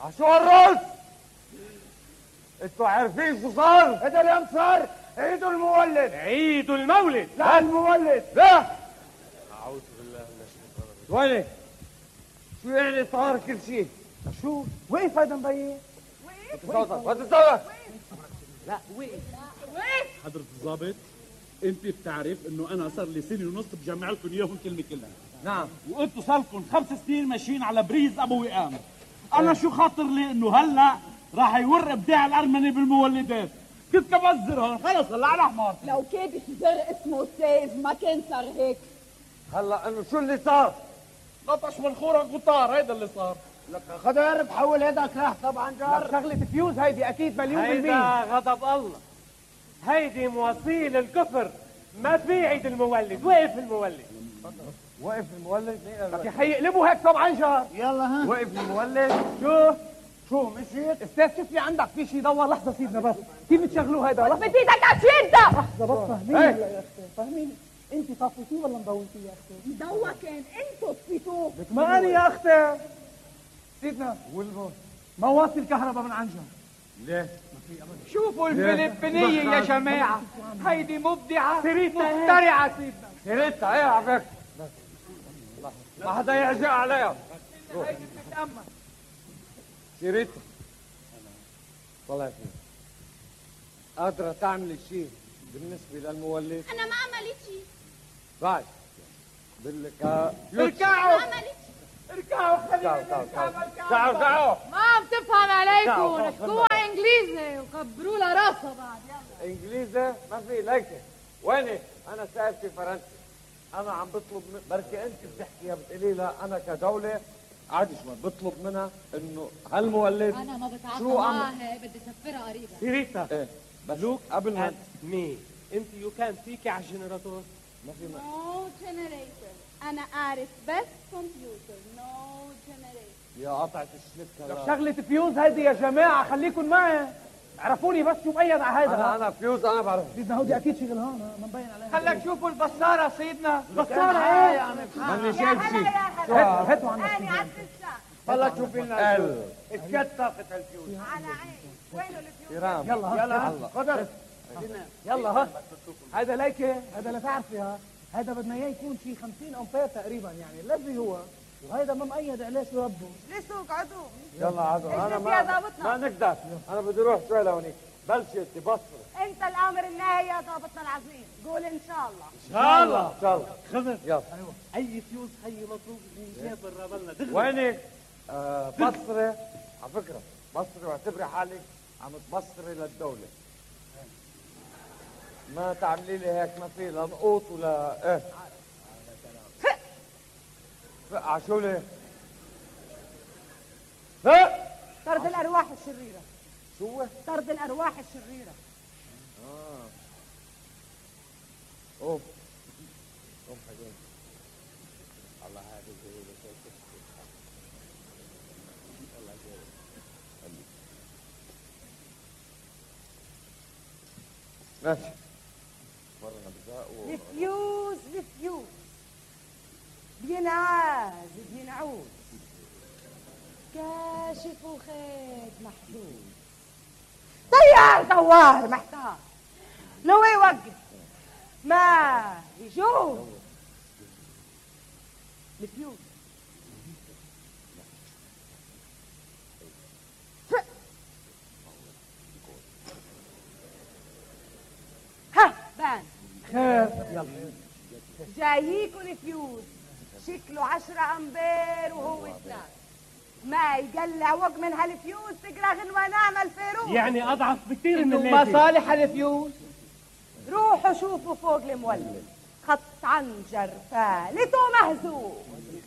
عشو الرز. انتوا عارفين شو صار؟ هذا اليوم صار عيد المولد. عيد المولد؟ لا المولد. لا اعوذ بالله من الشيطان الرجيم. وينك؟ شو يعني صار كل شيء؟ شو وقف هذا مبين؟ وقف. لا وقف. حضرة الضابط، انت بتعرف انه انا صار لي سنه ونص بجمع لكم اياهم كلمه كلها. نعم. وانتوا صار لكم 5 سنين ماشيين على بريز ابو وئام. انا شو خاطر لي انه هلا راح يور ابداع الارمني بالمولدات. كنت بزر هون خلص هلا على حمار. لو كابس زر اسمه سيف ما كان صار هيك. هلا انه شو اللي صار؟ لطش من خورك وطار، هيدا اللي صار. لك خضر بحول هذا كراح طبعا جار. شغلة فيوز هيدي اكيد مليون بالمية. هيدا غضب الله، هيدي مواسيل الكفر. ما في عيد المولد، وقف المولد. وقف المولد؟ لك يا حي اقلبوا هيك طبعا جار. يلا ها. وقف المولد. شو مشيت؟ استاذ شوف لي عندك في شيء دور. لحظة سيدنا بس كيف تشغلوه هيدا؟ بس بايدك عشيدة. لحظة بس فهميني يا اختي فهميني. انت طفيتيه ولا مضويتيه يا اختي؟ مضوى كان انتوا طفيتوه. لك ما انا يا اختي. سيدنا والبو ما واصل الكهرباء من عنجر. ليه؟ شوفوا الفلبينية يا جماعة، هيدي مبدعة مخترعة سيدنا. سيرتها ايه على فكرة. ما حدا يعجق عليها. هيدي بتتأمل. سيرتها طلع فيه قادرة تعمل شيء بالنسبة للمولد؟ انا ما عملت شيء. بعد بقول لك اركعوا ما عملت اركعوا تعالوا ما عم تفهم عليكم. احكوها انجليزي وكبروا لها راسها بعد. يلا انجليزي ما في ليكي. وينك؟ انا سائل في فرنسي. انا عم بطلب بركي انت بتحكيها بتقولي لها انا كدولة عادي شوي بطلب منها انه هالمولد انا ما بتعاطى شو معها، بدي اسفرها قريبا. سيريتا. ايه بس لوك قبل ما مي انت يو كان فيكي على الجنراتور. ما في نو جنريتور. انا اعرف بس كمبيوتر. نو جنريتور. يا قطعة الشلك هلا. شغلة فيوز هيدي يا جماعة خليكم معي. عرفوني بس شو مؤيد على هيدا. انا فيوز انا بعرف. سيدنا هودي اكيد شغل هون ما مبين عليها. خلك شوفوا البصارة سيدنا. بصارة ايه؟ ماني شايف شيء. هاتوا عندك. انا عدت الشعب. هلا شوفي لنا اشكت طاقة الفيوز. على عيني. وينه الفيوز؟ كرام يلا قدر يلا ها. هذا ليكي هذا لا تعرفي ها. هذا بدنا اياه يكون شيء 50 امبير تقريبا يعني الذي هو. وهيدا ما مؤيد عليه شو ربه. لسوق عدو. يلا عدو. انا ما نقدر. انا بدي اروح شوي لهونيك. بلشت تبصر. انت الامر النهائي يا ضابطنا العظيم. قول ان شاء الله. ان شاء الله ان شاء الله. خضر، يلا اي فيوز هي مطلوب من برا بالنا دغري. وينك؟ بصري على فكرة بصري واعتبري حالك عم تبصري للدولة. ما تعملي لي هيك ما في لا نقوط ولا ايه. فقع شو ليه؟ طرد الارواح الشريرة. شو هو؟ طرد الارواح الشريرة. اوف قوم حقين الله هذه زي الله ماشي مرنا بزاق الفيوز الفيوز بينعاد بينعود كاشف وخيط محزون طيار دوار محتار لو يوقف ما يشوف الفيوز ها بان خير يلا. جاييكوا الفيوز شكله 10 امبير وهو 3 ما يقلع وق من هالفيوز تقرا غنوة نعمل فيروز. يعني اضعف بكثير من اللي مصالح الفيوز. روحوا شوفوا فوق المولد خط عنجر فالت ومهزوم.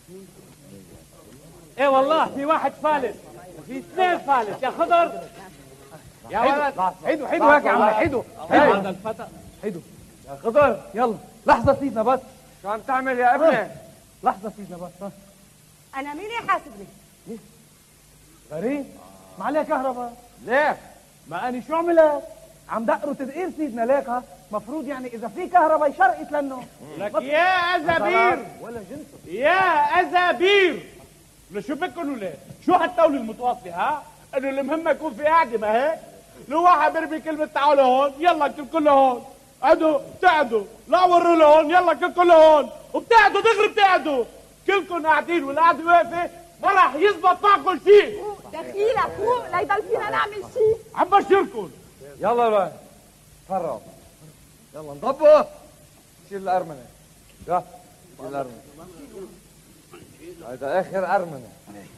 ايه والله في واحد فالت وفي اثنين فالت يا خضر. يا ولد حيدوا هيك يا عم حيدوا. هذا الفتى حيدوا يا خضر يلا. لحظة سيدنا بس. شو عم تعمل يا ابني؟ لحظة سيدنا بس ها. انا مين يحاسبني؟ غريب ما عليه كهرباء. ليه؟ ما أنا شو عملت؟ عم دقروا تدقير سيدنا ليك ها. مفروض يعني إذا في كهرباء يشرقت لأنه لك يا أزابير ولا جنسه. يا أزابير شو بدكم ولاد؟ شو هالطاولة المتواصلة ها؟ انه المهم يكون في قعدة ما هيك؟ لو واحد بيرمي كلمة تعالوا هون، يلا كلكم هون، قعدوا بتقعدوا، لا وروا لهون، يلا كلكم هون، وبتقعدوا دغري بتقعدوا، كلكم قاعدين والقعدة واقفة، ما راح يزبط معكم شيء. دخيلة فوق ليضل فينا نعمل شيء. عم بشركم. يلا بقى فرقوا، يلا نضبط. شيل الأرمنة، يلا شيل الأرمنة. هيدا آخر أرمنة.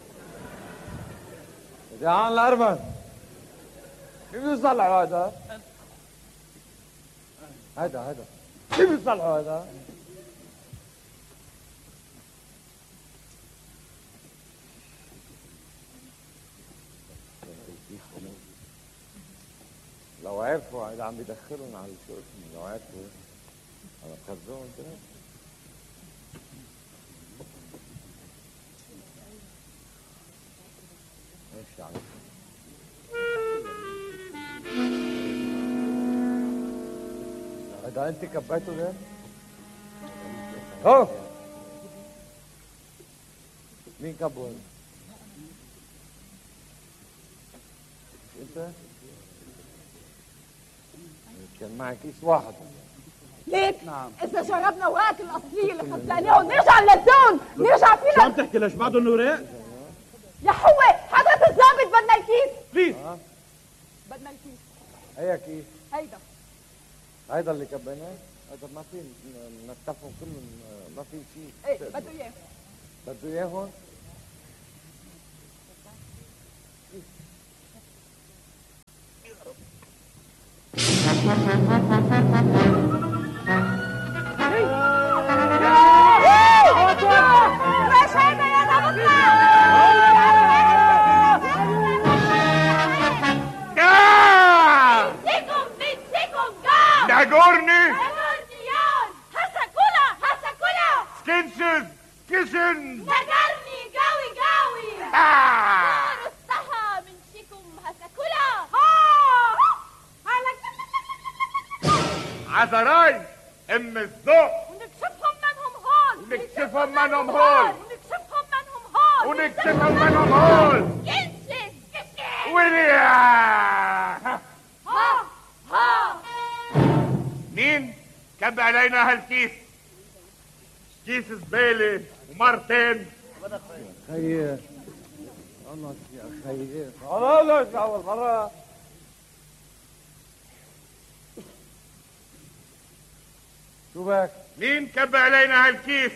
جعان الأرمن. كيف يصلحوا هذا؟ هيدا كيف يصلحوا هذا؟ لو عرفوا هيدا عم بيدخلهم على شو اسمه، لو عرفوا على خرزون كده. ايش يعني؟ هذا انت كبيته ده؟ اوف مين كبه؟ انت؟ كان معي كيس واحد. ليك؟ نعم. إذا شربنا وراك الأصلية اللي خسرناه ونرجع للزون، نرجع فينا. شو عم تحكي؟ ليش بعده الوراق؟ يا حوي حضرة الضابط بدنا الكيس. بليز. بدنا الكيس. هي كيس؟ هيدا اللي كبيناه؟ هذا ما في نتفهم كلهم، ما في شيء. ايه بده اياه. بده اياه هون؟ ليش هيدا يا ضابطنا؟ بنسيكم قام. ناجورني هسا كلها سكنشز كيشن نجرني قوي رصها من شيكم هسا كلها عذراي ام الذوق ونكشفهم منهم هون ونكشفهم منهم هول ويليا مين كب علينا هالكيس؟ كيس زبالة ومرتين. خير الله يا خير خلاص أول مرة. شو بك؟ مين كب علينا هالكيس؟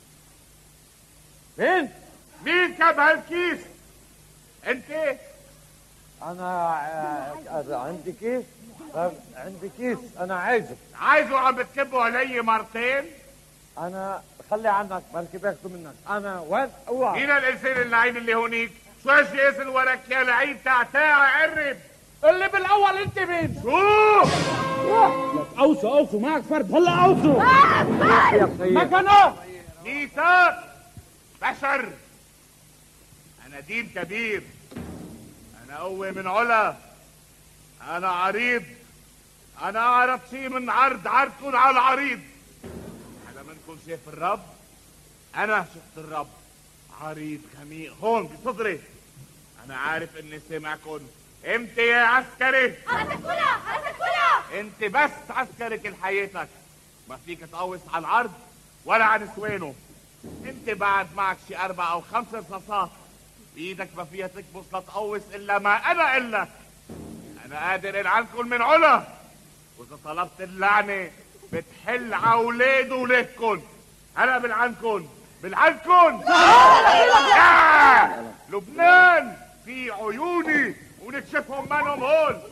مين كب هالكيس؟ انت؟ أنا عندي كيس. عندي كيس أنا عايزه عم بتكبوا علي مرتين؟ أنا خلي عنك بركي بياخذوا منك. أنا وين؟ اوعى. مين الانسان اللعين اللي هونيك؟ شو هالجهاز اللي وراك يا لعين تعتاع قرب؟ اللي بالاول انت مين؟ شو؟ اوسوا معك فرد هلا اوسوا. يا خير مكانه ميثاق بشر. انا دين كبير، انا قوي من علا، انا عريض، انا اعرف شي من عرضكن على العريض. حدا منكم شاف الرب؟ انا شفت الرب عريض خميق هون بصدري. انا عارف اني سامعكن. انت يا عسكري انت بس عسكري كل حياتك، ما فيك تقوص على العرض ولا على نسوانه. انت بعد معك شي 4 أو 5 رصاصات بايدك، ما فيها تكبس لتقوص الا ما انا قلك. انا قادر العنكم من علا، واذا طلبت اللعنه بتحل على اولاد ولادكم. انا بالعنكم لبنان في عيوني ونكشفهم منهم هون.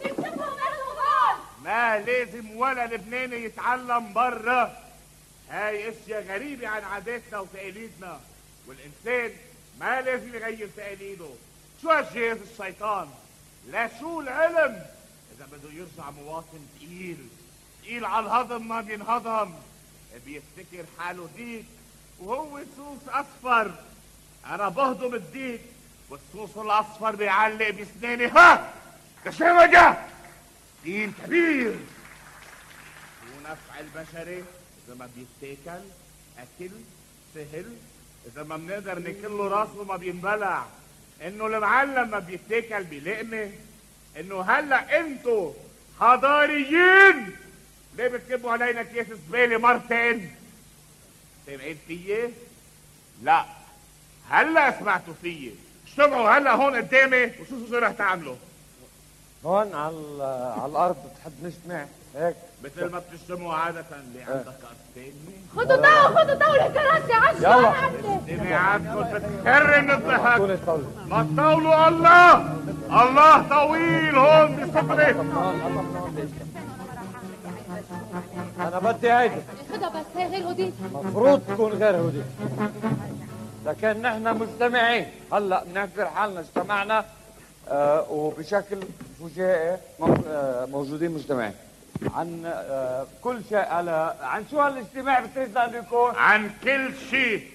ما لازم ولا لبناني يتعلم برا. هاي اشياء غريبة عن عاداتنا وتقاليدنا، والانسان ما لازم يغير تقاليده. شو هالجهاز الشيطان؟ لا شو العلم؟ اذا بده يرجع مواطن تقيل على الهضم ما بينهضم، بيفتكر حاله ديك وهو سوس اصفر. انا بهضم الديك والصوص الاصفر بيعلق بسناني. ها كشمجة دين كبير. ونفع البشري اذا ما بيتاكل اكل سهل اذا ما بنقدر ناكل له راسه ما بينبلع، انه المعلم ما بيتاكل بلقمه، انه هلا انتو حضاريين ليه بتكبوا علينا كيس زباله مرتين؟ سامعين فيي؟ لا هلا سمعتوا فيي، اجتمعوا هلا هون قدامي وشوفوا شو رح تعملوا. هون على الارض بتحب نجتمع هيك مثل ما بتجتمعوا عادة اللي عندك أرض ثانية. خدوا طاولة الكراسي عشان يلا اجتماعاتكم بتكرم الضحك. ما تطولوا، الله طويل هون بصدري. انا بدي هيدي خدها بس هي غير هديت. مفروض تكون غير هودي، لكن نحن مجتمعين هلا بنعتبر حالنا اجتمعنا وبشكل فجائي موجودين مجتمعين عن كل شيء. عن شو هالاجتماع بتريد انه يكون؟ عن كل شيء.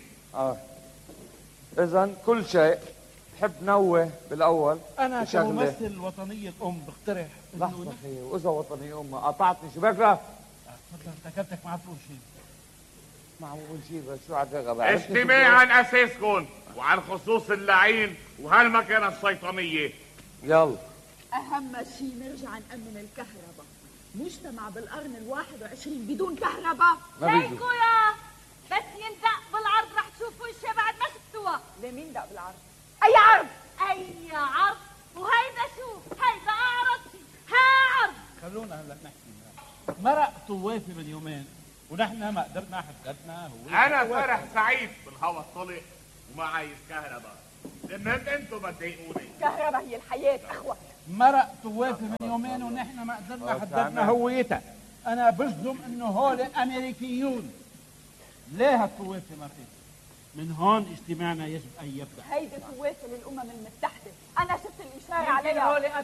اذا كل شيء بحب نوه بالاول. انا كممثل وطني الام بقترح لحظه اخي، واذا وطني ام قطعتني شو بك؟ تفضل تكتك ما تقول شيء. معقول شيء بس شو عاد اجتماع عن اساسكم وعن خصوص اللعين وهالمكانة الشيطانية. يلا أهم شيء نرجع نأمن الكهرباء. مجتمع بالقرن ال21 بدون كهرباء ليكو يا بس يندق بالعرض رح تشوفوا الشيء بعد ما شفتوها. ليه مين دق بالعرض؟ أي عرض؟ أي عرض؟ وهيدا شو؟ هيدا أعرض شيء، ها عرض. خلونا هلا نحكي. مرق طوافي من يومين ونحن ما قدرنا حددنا هو. أنا فرح سعيد بالهوا الطلق وما عايز كهرباء. المهم انتوا بتضايقوني. الكهرباء هي الحياة أخوة. مرق طوافي من يومين ونحن ما قدرنا حددنا هويتها. انا بجزم انه هول امريكيون. ليه هالطوافي ما في؟ من هون اجتماعنا يجب ان يبدا. هيدي طوافة للأمم المتحدة. أنا شفت الإشارة عليها.